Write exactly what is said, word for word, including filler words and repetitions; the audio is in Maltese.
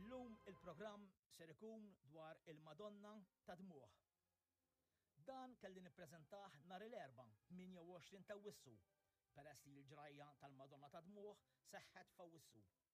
Illum il-programm ser ikun dwar il-Madonna ta' Dmuħ. Dan kelli nippreżentah nhar l-erba' tminja u għoxrin ta' Wissu, peress li l-ġrajja tal-Madonna ta' Dmuħ seħħet f'Awwissu.